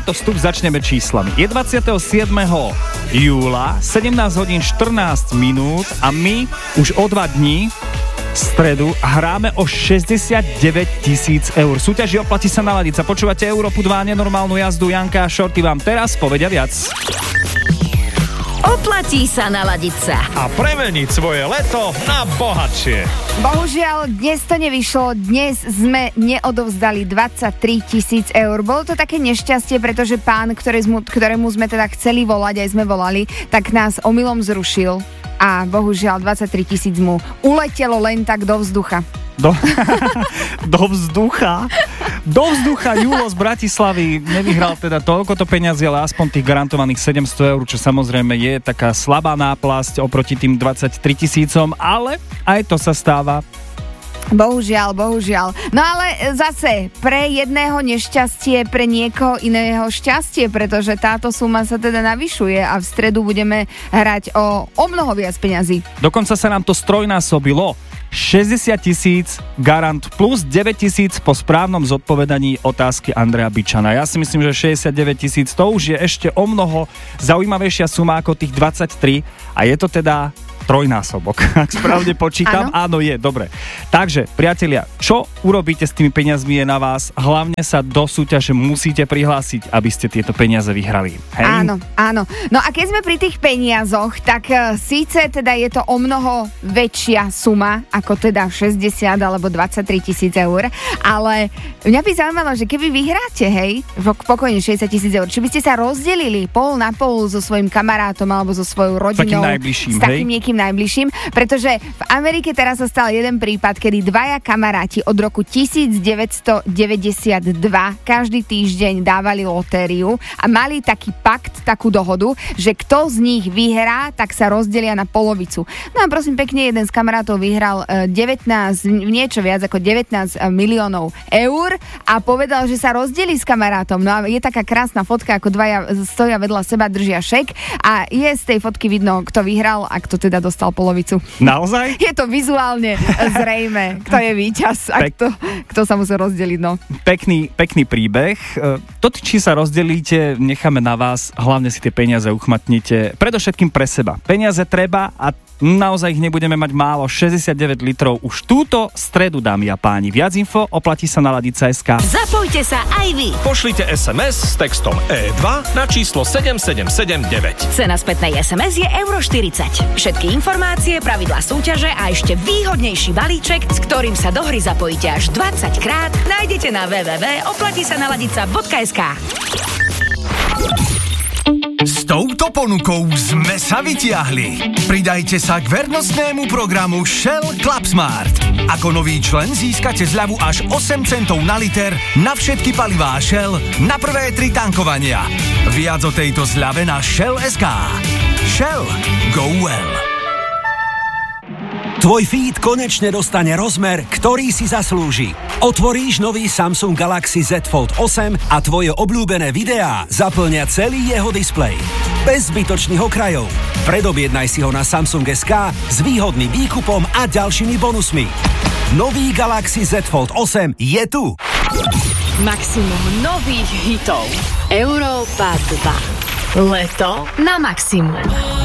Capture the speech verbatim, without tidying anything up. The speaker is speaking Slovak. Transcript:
tento vstup začneme číslami. Je dvadsiateho siedmeho júla, sedemnásť hodín štrnásť minút a my už o dva dní v stredu hráme o šesťdesiatdeväť tisíc eur. Súťaži oplatí sa naladiť sa. Počúvate Európu dva, nenormálnu jazdu. Janka a Shorty vám teraz povedia viac. Oplatí sa naladiť sa. A premeniť svoje leto na bohatšie. Bohužiaľ, dnes to nevyšlo. Dnes sme neodovzdali dvadsaťtri tisíc eur. Bolo to také nešťastie, pretože pán, ktorému, ktorému sme teda chceli volať, aj sme volali, tak nás omylom zrušil. A bohužiaľ dvadsaťtri tisíc mu uletelo len tak do vzducha. Do, do vzducha? Do vzducha Julo z Bratislavy nevyhral teda toľkoto peňazí, ale aspoň tých garantovaných sedemsto eur, čo samozrejme je taká slabá náplasť oproti tým dvadsaťtri tisícom, ale aj to sa stáva. Bohužiaľ, bohužiaľ. No ale zase, pre jedného nešťastie, pre niekoho iného šťastie, pretože táto suma sa teda navyšuje a v stredu budeme hrať o, o mnoho viac peňazí. Dokonca sa nám to strojnásobilo. šesťdesiat tisíc garant plus deväť tisíc po správnom zodpovedaní otázky Andreja Bičana. Ja si myslím, že šesťdesiatdeväť tisíc to už je ešte o mnoho zaujímavejšia suma ako tých dvadsaťtri a je to teda trojnásobok. Ak správne počítam, áno. áno je, dobre. Takže, priatelia, čo urobíte s tými peniazmi je na vás. Hlavne sa do súťaže musíte prihlásiť, aby ste tieto peniaze vyhrali. Hej? Áno, áno. No a keď sme pri tých peniazoch, tak uh, síce teda je to o mnoho väčšia suma, ako teda šesťdesiat alebo dvadsaťtri tisíc eur, ale mňa by zaujímalo, že keby vyhráte, hej, pokojne šesťdesiat tisíc eur, či by ste sa rozdelili pol na pol so svojím kamarátom alebo so svojou rodinou. Takým najbližším, s takým niekým najbližším, pretože v Amerike teraz sa stal jeden prípad, kedy dvaja kamaráti od roku devätnásťstodeväťdesiatdva každý týždeň dávali lotériu a mali taký pakt, takú dohodu, že kto z nich vyhrá, tak sa rozdelia na polovicu. No a prosím pekne, jeden z kamarátov vyhral devätnásť, niečo viac ako devätnásť miliónov eur a povedal, že sa rozdelí s kamarátom. No a je taká krásna fotka, ako dvaja stoja vedľa seba, držia šek a je z tej fotky vidno, kto vyhral a kto teda dostal polovicu. Naozaj? Je to vizuálne zrejme, kto je víťaz a Pek- kto, kto sa musí rozdeliť, no. Pekný, pekný príbeh. To, či sa rozdelíte, necháme na vás. Hlavne si tie peniaze uchmatnite. Predovšetkým pre seba. Peniaze treba a naozaj ich nebudeme mať málo. šesťdesiatdeväť litrov už túto stredu, dámy a páni. Viac info oplatí sa na ladica bodka es ká. Zapojte sa aj vy. Pošlite es em es s textom é dva na číslo sedem sedem sedem deväť. Cena spätnej es em es je euro štyridsať. Všetky informácie, pravidlá súťaže a ešte výhodnejší balíček, s ktorým sa do hry zapojíte až dvadsať krát, nájdete na w w w bodka oplatí sa na ladica bodka es ká. S touto ponukou sme sa vytiahli. Pridajte sa k vernostnému programu Shell Clubsmart. Ako nový člen získate zľavu až osem centov na liter na všetky palivá Shell na prvé tri tankovania. Viac o tejto zľave na Shell bodka es ká. Shell. Go well. Tvoj feed konečne dostane rozmer, ktorý si zaslúži. Otvoríš nový Samsung Galaxy Z Fold osem a tvoje obľúbené videá zaplnia celý jeho displej. Bez zbytočných okrajov. Predobjednaj si ho na Samsung bodka es ká s výhodným výkupom a ďalšími bonusmi. Nový Galaxy Z Fold osem je tu. Maximum nových hitov. Európa dva. Leto na maximum.